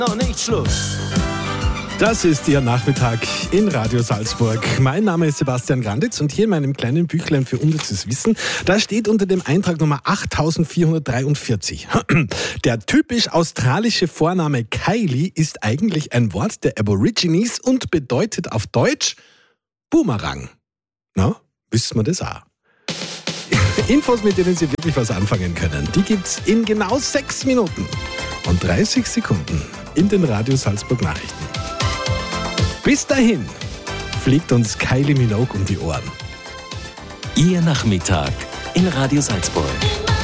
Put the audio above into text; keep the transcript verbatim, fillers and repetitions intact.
Noch nicht Schluss. Das ist Ihr Nachmittag in Radio Salzburg. Mein Name ist Sebastian Granditz und hier in meinem kleinen Büchlein für unnützes Wissen, da steht unter dem Eintrag Nummer achttausendvierhundertdreiundvierzig. Der typisch australische Vorname Kylie ist eigentlich ein Wort der Aborigines und bedeutet auf Deutsch Boomerang. Na, wissen wir das auch? Infos, mit denen Sie wirklich was anfangen können, die gibt's in genau sechs Minuten und dreißig Sekunden in den Radio Salzburg Nachrichten. Bis dahin fliegt uns Kylie Minogue um die Ohren. Ihr Nachmittag in Radio Salzburg.